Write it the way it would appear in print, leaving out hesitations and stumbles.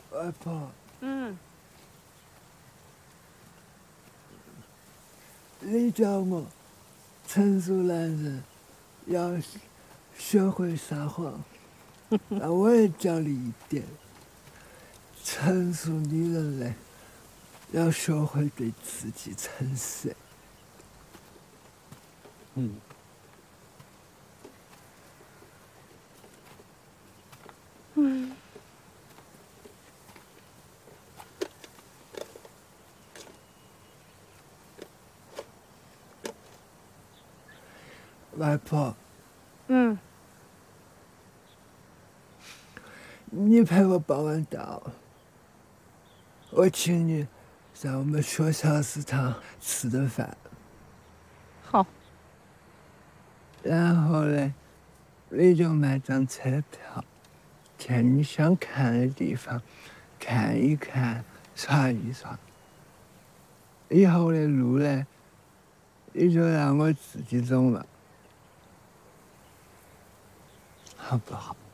外婆，你叫我成熟男人要学会撒谎，那我也教你一点，成熟女人呢，要学会对自己诚实。外婆，你陪我报完到，我请你在我们学校食堂吃顿饭。 好。 然后呢，你就买张车票，去你想看的地方看一看，耍一耍。以后的路呢，你就让我自己走了，好不好？